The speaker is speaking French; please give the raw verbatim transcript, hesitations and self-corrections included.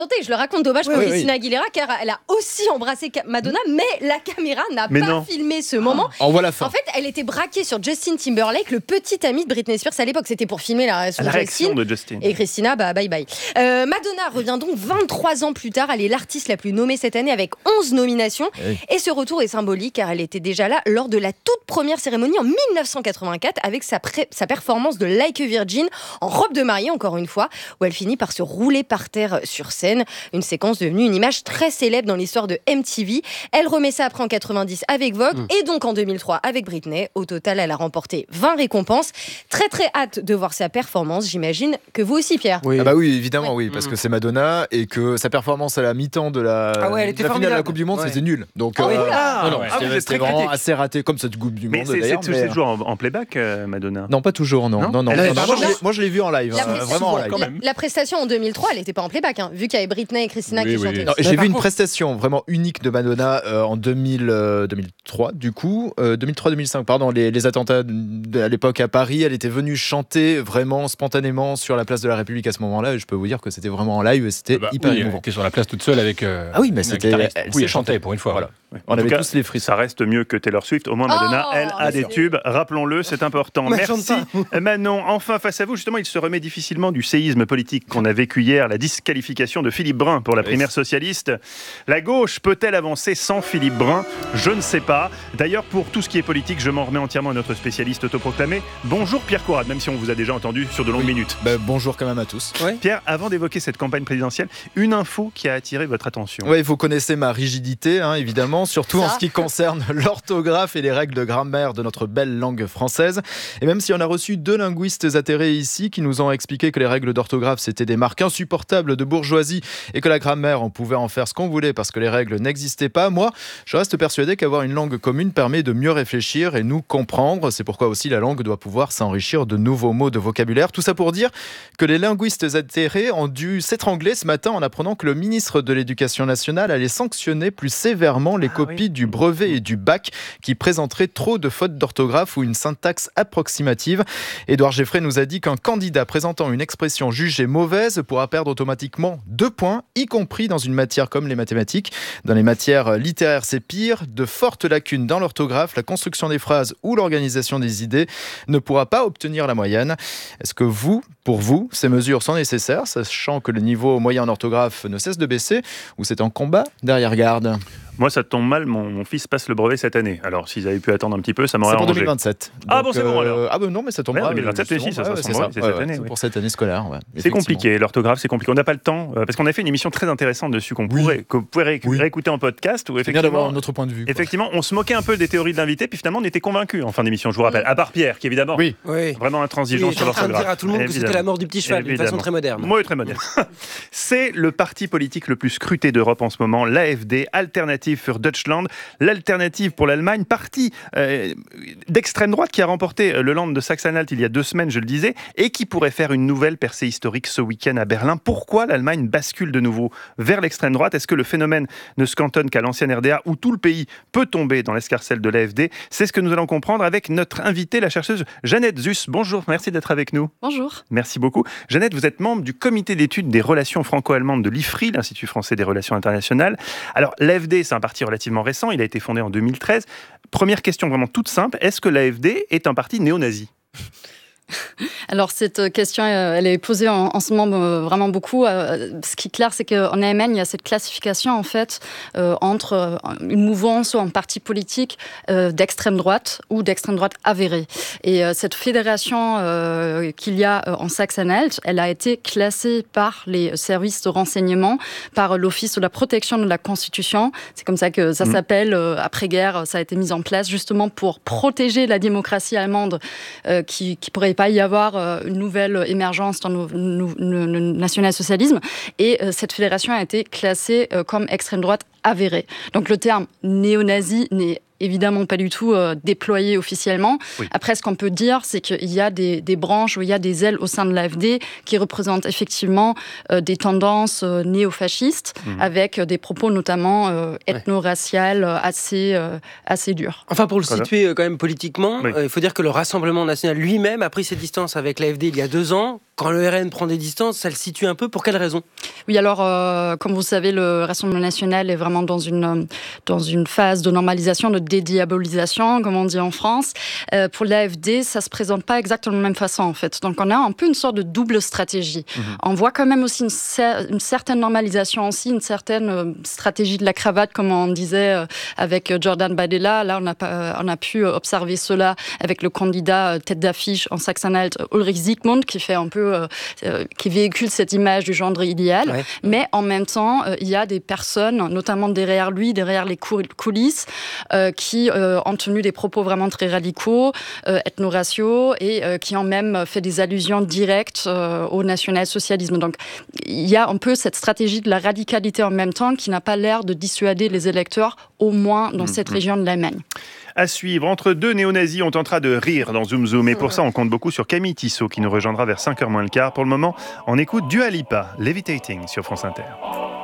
Je le raconte, dommage oui, pour oui, Christina oui. Aguilera, car elle a aussi embrassé Madonna, mais la caméra n'a mais pas non. filmé ce moment. On voit la fin. En fait, elle était braquée sur Justin Timberlake, le petit ami de Britney Spears à l'époque. C'était pour filmer la réaction, La de, réaction Justin. de Justin. Et Christina, bah bye bye. Euh, Madonna revient donc vingt-trois ans plus tard. Elle est l'artiste la plus nommée cette année avec onze nominations. Oui. Et ce retour est symbolique car elle était déjà là lors de la toute première cérémonie en dix-neuf cent quatre-vingt-quatre avec sa, pré- sa performance de Like a Virgin en robe de mariée, encore une fois, où elle finit par se rouler par terre sur scène. Une séquence devenue une image très célèbre dans l'histoire de M T V. Elle remet ça après en quatre-vingt-dix avec Vogue mmh. et donc en deux mille trois avec Britney. Au total, elle a remporté vingt récompenses. Très très hâte de voir sa performance. J'imagine que vous aussi, Pierre. Oui. Ah bah oui, évidemment, oui, oui, parce mmh. que c'est Madonna et que sa performance à la mi-temps de la, ah ouais, elle était de la finale de la Coupe du Monde, ouais. c'était nul. Donc, Ah oui. euh, Ah, non, non, ouais. c'était, Ah, vous c'était êtes très vraiment critique. assez raté, comme cette Coupe du Mais Monde c'est, d'ailleurs. c'est, mais... c'est toujours en, en playback, euh, Madonna. Non, pas toujours, non, Non non, non. Elle non, est non, moi, je l'ai, moi, je l'ai vu en live, La hein, prestation, vraiment en live. quand la, même. la prestation en deux mille trois, elle n'était pas en playback, hein, vu qu'il y avait Britney et Christina Oui, qui oui. chantaient. Non, aussi. j'ai par vu une contre- prestation vraiment unique de Madonna euh, en deux mille, euh, deux mille trois, du coup, euh, deux mille trois deux mille cinq, pardon, les, les attentats de, à l'époque à Paris. Elle était venue chanter vraiment spontanément sur la place de la République à ce moment-là. Et je peux vous dire que c'était vraiment en live et c'était Bah, hyper oui, elle émouvant. était sur la place toute seule avec. Euh, Ah oui, mais une c'était- guitariste. elle Oui, s'est elle chantait chantée. pour une fois. Voilà. Voilà. On En tout avait cas, tous les frissons. Ça reste mieux que Taylor Swift. Au moins, Madonna, Oh, elle a des c'est- tubes. Rappelons-le, c'est important. Mais Merci. Manon, enfin, face à vous, justement, il se remet difficilement du séisme politique qu'on a vécu hier, la disqualification de Philippe Brun pour la primaire socialiste. La gauche peut-elle avancer sans Philippe Brun ? Je ne sais pas. D'ailleurs, pour tout ce qui est politique, je m'en remets entièrement à notre spécialiste autoproclamé. Bonjour Pierre Courade, même si on vous a déjà entendu sur de longues Oui. minutes. Bah, bonjour quand même à tous. Ouais. Pierre, avant d'évoquer cette campagne présidentielle, une info qui a attiré votre attention. Ouais, vous connaissez ma rigidité, hein, évidemment, surtout Ça. en ce qui concerne l'orthographe et les règles de grammaire de notre belle langue française. Et même si on a reçu deux linguistes atterrés ici qui nous ont expliqué que les règles d'orthographe c'était des marques insupportables de bourgeoisie et que la grammaire on pouvait en faire ce qu'on voulait parce que les règles n'existaient pas, moi je reste persuadé qu'avoir une langue commune permet de mieux réfléchir et nous comprendre. C'est pourquoi aussi la langue doit pouvoir s'enrichir de nouveaux mots de vocabulaire. Tout ça pour dire que les linguistes atterrés ont dû s'étrangler ce matin en apprenant que le ministre de l'Éducation nationale allait sanctionner plus sévèrement les Ah copies oui. du brevet et du bac qui présenteraient trop de fautes d'orthographe ou une syntaxe approximative. Édouard Geffray nous a dit qu'un candidat présentant une expression jugée mauvaise pourra perdre automatiquement deux points, y compris dans une matière comme les mathématiques. Dans les matières littéraires, c'est pire. De fortes lacunes dans l'orthographe, la construction des phrases ou l'organisation des idées ne pourra pas obtenir la moyenne. Est-ce que vous, pour vous, ces mesures sont nécessaires, sachant que le niveau moyen en orthographe ne cesse de baisser, ou c'est en combat d'arrière-garde ? Moi, ça tombe mal, mon, mon fils passe le brevet cette année. Alors, s'ils avaient pu attendre un petit peu, ça m'aurait C'est pour arrangé. deux mille vingt-sept. Ah Donc, bon, c'est bon, alors. Ah ben non, mais ça tombe Ouais, pas. deux mille vingt-sept, justement. si, ça, ça Ouais, semble- c'est ouais, c'est cette année, C'est oui. pour cette année scolaire. Ouais, C'est effectivement. compliqué, l'orthographe, c'est compliqué. On n'a pas le temps, euh, parce qu'on a fait une émission très intéressante dessus qu'on Oui. pourrait, que vous pouvez ré- Oui. réécouter en podcast. Où C'est bien d'avoir effectivement, un autre point de vue. quoi. effectivement, on se moquait un peu des théories de l'invité, puis finalement, on était convaincus en fin d'émission, je vous rappelle. À part Pierre, qui évidemment, Oui. Oui. vraiment intransigeant Oui, sur j'étais en train de l'orthographe. dire à tout le monde que c'était Évidemment. la mort du petit cheval, d'une façon Évidemment. très moderne. Moi, très moderne. C'est le parti politique le plus scruté d'Europe en ce moment, l'A F D, Alternative für Deutschland, l'alternative pour l'Allemagne, parti euh, d'extrême droite qui a remporté le Land de Saxe-Anhalt il y a deux semaines, je le disais, et qui pourrait faire une nouvelle percée historique ce week-end à Berlin. Pourquoi l'Allemagne bascule de nouveau vers l'extrême droite ? Est-ce que le phénomène ne se cantonne qu'à l'ancienne R D A où tout le pays peut tomber dans l'escarcelle de l'A F D ? C'est ce que nous allons comprendre avec notre invitée, la chercheuse Jeannette Zus. Bonjour, merci d'être avec nous. Bonjour. Merci beaucoup. Jeannette, vous êtes membre du comité d'études des relations franco-allemandes de l'I F R I, l'Institut français des relations internationales. Alors, l'A F D, c'est un parti relativement récent, il a été fondé en deux mille treize. Première question vraiment toute simple, est-ce que l'A F D est un parti néo-nazi ? Alors cette question, elle est posée en, en ce moment vraiment beaucoup. Ce qui est clair, c'est qu'en Allemagne, il y a cette classification en fait euh, entre une mouvance ou un parti politique euh, d'extrême droite ou d'extrême droite avérée. Et euh, cette fédération euh, qu'il y a en Saxe-Anhalt, elle a été classée par les services de renseignement, par l'Office de la protection de la Constitution. C'est comme ça que ça mmh. s'appelle. Euh, après-guerre, ça a été mis en place justement pour protéger la démocratie allemande euh, qui, qui pourrait pas y avoir une nouvelle émergence dans le, le, le national-socialisme. Et euh, cette fédération a été classée euh, comme extrême droite avérée. Donc le terme néo-nazi n'est évidemment pas du tout euh, déployé officiellement. Oui. Après, ce qu'on peut dire, c'est qu'il y a des, des branches, ou il y a des ailes au sein de l'A F D qui représentent effectivement euh, des tendances euh, néo-fascistes, mmh. avec euh, des propos notamment euh, ethno-raciales euh, assez, euh, assez durs. Enfin, pour le voilà. situer euh, quand même politiquement, il oui. euh, faut dire que le Rassemblement national lui-même a pris ses distances avec l'A F D il y a deux ans, quand le R N prend des distances, ça le situe un peu. Pour quelle raison ? Oui, alors, euh, comme vous savez, le Rassemblement national est vraiment dans une, dans une phase de normalisation, de dédiabolisation, comme on dit en France. Euh, pour l'A F D, ça ne se présente pas exactement de la même façon, en fait. Donc, on a un peu une sorte de double stratégie. Mmh. On voit quand même aussi une, cer- une certaine normalisation aussi, une certaine euh, stratégie de la cravate, comme on disait euh, avec Jordan Bardella. Là, on a, pas, on a pu observer cela avec le candidat euh, tête d'affiche en Sachsen-Anhalt, Ulrich Siegmund, qui fait un peu Euh, euh, qui véhicule cette image du gendre idéal, ouais. Mais en même temps, euh, il y a des personnes, notamment derrière lui, derrière les coulisses, euh, qui euh, ont tenu des propos vraiment très radicaux, euh, ethno-raciaux, et euh, qui ont même fait des allusions directes euh, au national-socialisme. Donc, il y a un peu cette stratégie de la radicalité en même temps qui n'a pas l'air de dissuader les électeurs, au moins dans mmh, cette mmh. région de l'Allemagne. À suivre, entre deux néo-nazis, on tentera de rire dans Zoom Zoom. Et pour ça, on compte beaucoup sur Camille Tissot qui nous rejoindra vers cinq heures moins le quart. Pour le moment, on écoute Dua Lipa, Levitating sur France Inter.